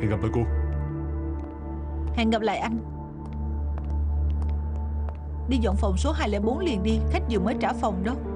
Hẹn gặp lại cô. Hẹn gặp lại anh. Đi dọn phòng số 204 liền đi, khách vừa mới trả phòng đó.